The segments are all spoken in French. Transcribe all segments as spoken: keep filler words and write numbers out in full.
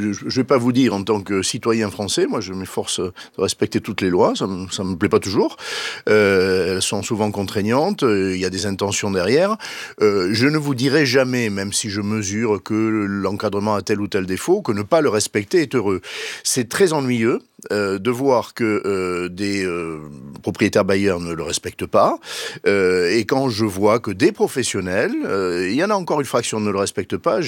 ne vais pas vous dire en tant que citoyen français, moi je m'efforce de respecter toutes les lois, ça ne me plaît pas toujours. Euh, elles sont souvent contraignantes, il y a des intentions derrière. Euh, je ne vous dirai jamais, même si je mesure que l'encadrement a tel ou tel défaut, que ne pas le respecter est heureux. C'est très ennuyeux euh, de voir que euh, des euh, propriétaires bailleurs ne le respectent pas. Euh, et quand je vois que des professionnels, euh, il y en a encore une fraction ne le respectent pas,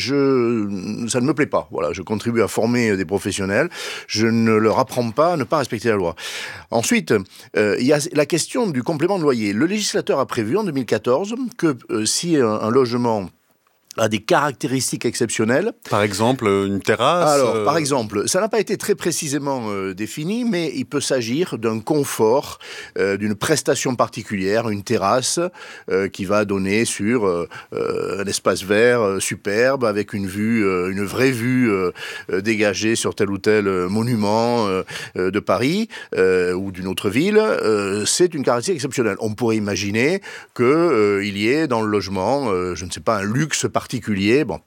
je, ça ne me plaît pas. Voilà, je contribue à former des professionnels. Je ne leur apprends pas à ne pas respecter la loi. Ensuite, euh, il y a la question du complément de loyer. Le législateur a prévu en deux mille quatorze que euh, si un, un logement a des caractéristiques exceptionnelles. Par exemple, une terrasse. Alors, euh... par exemple, ça n'a pas été très précisément euh, défini, mais il peut s'agir d'un confort, euh, d'une prestation particulière, une terrasse euh, qui va donner sur euh, un espace vert euh, superbe avec une vue, euh, une vraie vue euh, dégagée sur tel ou tel monument euh, de Paris euh, ou d'une autre ville. Euh, c'est une caractéristique exceptionnelle. On pourrait imaginer que euh, il y ait dans le logement, euh, je ne sais pas, un luxe particulier. particulier. Bon.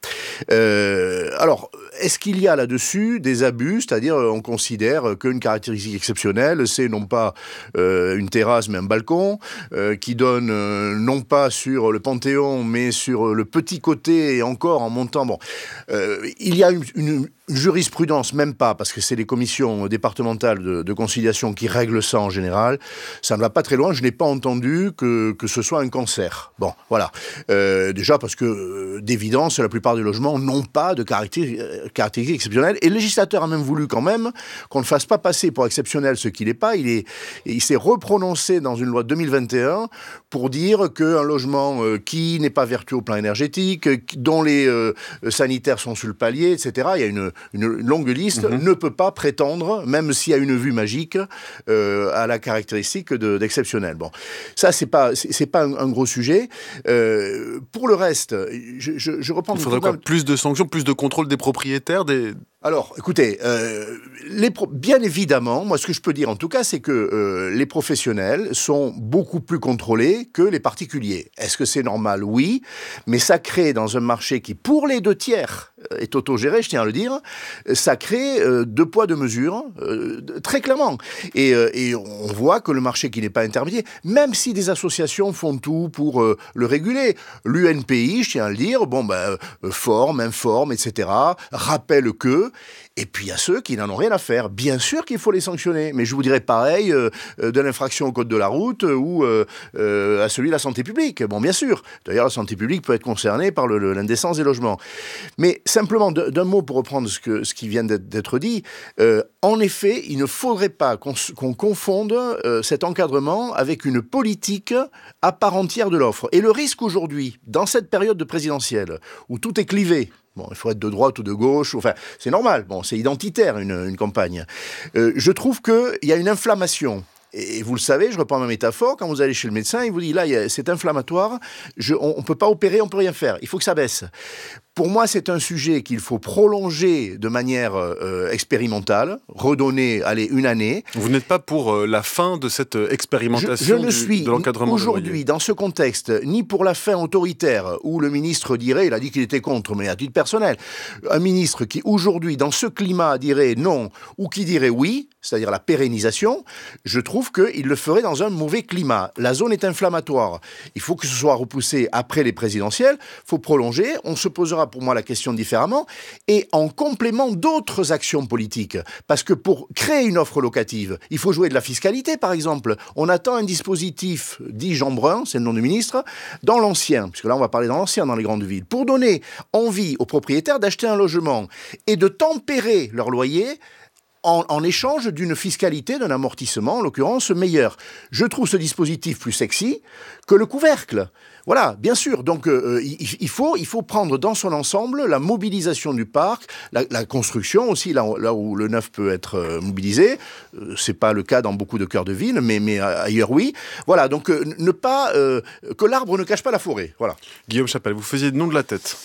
Euh, alors, est-ce qu'il y a là-dessus des abus ? C'est-à-dire, on considère qu'une caractéristique exceptionnelle, c'est non pas euh, une terrasse, mais un balcon, euh, qui donne euh, non pas sur le Panthéon, mais sur le petit côté, et encore en montant. Bon, euh, il y a une, une jurisprudence, même pas, parce que c'est les commissions départementales de, de conciliation qui règlent ça en général. Ça ne va pas très loin. Je n'ai pas entendu que, que ce soit un cancer. Bon, voilà. Euh, déjà parce que, euh, d'évidence, la plupart des logements n'ont pas de caractéristiques caractéristiques exceptionnelles. Et le législateur a même voulu quand même qu'on ne fasse pas passer pour exceptionnel ce qu'il n'est pas. Il, est, il s'est reprononcé dans une loi de deux mille vingt et un pour dire qu'un logement euh, qui n'est pas vertueux au plan énergétique, euh, dont les euh, sanitaires sont sur le palier, et cetera, il y a une, une longue liste, mmh. ne peut pas prétendre, même s'il y a une vue magique, euh, à la caractéristique de, d'exceptionnel. Bon, ça, c'est pas, c'est, c'est pas un, un gros sujet. Euh, pour le reste, je, je, je reprends... Il faudrait quoi ? Plus de sanctions, plus de contrôle des propriétaires des... Alors, écoutez, euh, les pro- bien évidemment, moi, ce que je peux dire en tout cas, c'est que euh, les professionnels sont beaucoup plus contrôlés que les particuliers. Est-ce que c'est normal ? Oui, mais ça crée dans un marché qui, pour les deux tiers, est autogéré, je tiens à le dire, ça crée euh, deux poids, deux mesures, euh, très clairement. Et, euh, et on voit que le marché qui n'est pas intermédiaire, même si des associations font tout pour euh, le réguler, l'U N P I, je tiens à le dire, bon, ben, euh, forme, informe, et cetera, rappelle que. Et puis il y a ceux qui n'en ont rien à faire. Bien sûr qu'il faut les sanctionner, mais je vous dirais pareil euh, de l'infraction au code de la route euh, ou euh, euh, à celui de la santé publique. Bon, bien sûr. D'ailleurs, la santé publique peut être concernée par le, le, l'indécence des logements. Mais simplement, de, d'un mot pour reprendre ce, que, ce qui vient d'être, d'être dit, euh, en effet, il ne faudrait pas qu'on, qu'on confonde euh, cet encadrement avec une politique à part entière de l'offre. Et le risque aujourd'hui, dans cette période de présidentielle, où tout est clivé, bon, il faut être de droite ou de gauche, enfin, c'est normal, bon, c'est identitaire une, une campagne. Euh, je trouve qu'il y a une inflammation. Et vous le savez, je reprends ma métaphore, quand vous allez chez le médecin, il vous dit, là, il y a, c'est inflammatoire, je, on ne peut pas opérer, on ne peut rien faire, il faut que ça baisse. Pour moi, c'est un sujet qu'il faut prolonger de manière euh, expérimentale, redonner, allez, une année. Vous n'êtes pas pour euh, la fin de cette expérimentation je, je ne du, suis de l'encadrement aujourd'hui, dans ce contexte, ni pour la fin autoritaire, où le ministre dirait, il a dit qu'il était contre, mais à titre personnel, un ministre qui aujourd'hui, dans ce climat, dirait non, ou qui dirait oui, c'est-à-dire la pérennisation, je trouve qu'il le ferait dans un mauvais climat. La zone est inflammatoire. Il faut que ce soit repoussé après les présidentielles, il faut prolonger, on se posera pour moi la question différemment, et en complément d'autres actions politiques. Parce que pour créer une offre locative, il faut jouer de la fiscalité, par exemple. On attend un dispositif, dit Jean Brun, c'est le nom du ministre, dans l'ancien, puisque là on va parler dans l'ancien, dans les grandes villes, pour donner envie aux propriétaires d'acheter un logement et de tempérer leur loyer En, en échange d'une fiscalité, d'un amortissement, en l'occurrence, meilleur. Je trouve ce dispositif plus sexy que le couvercle. Voilà, bien sûr. Donc, euh, il, il, faut, il faut prendre dans son ensemble la mobilisation du parc, la, la construction aussi, là, là où le neuf peut être euh, mobilisé. Euh, c'est pas le cas dans beaucoup de cœurs de ville, mais, mais ailleurs, oui. Voilà, donc euh, ne pas... Euh, que l'arbre ne cache pas la forêt. Voilà. Guillaume Chapelle, vous faisiez le nom de la tête.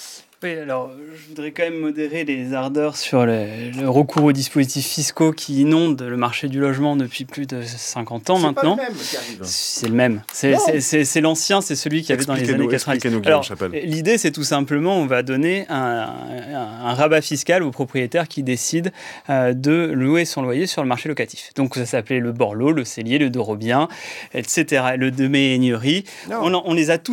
Oui, alors je voudrais quand même modérer les ardeurs sur le, le recours aux dispositifs fiscaux qui inondent le marché du logement depuis plus de cinquante ans c'est maintenant. C'est pas le même qui arrive. C'est le même. C'est, c'est, c'est, c'est l'ancien, c'est celui qui avait dans les années quatre-vingt-dix. Alors, l'idée, c'est tout simplement, on va donner un, un, un rabat fiscal aux propriétaires qui décident euh, de louer son loyer sur le marché locatif. Donc ça s'appelait le Borloo, le Cellier, le Dorobien, et cetera, le Deméhaignerie. On, on les a tous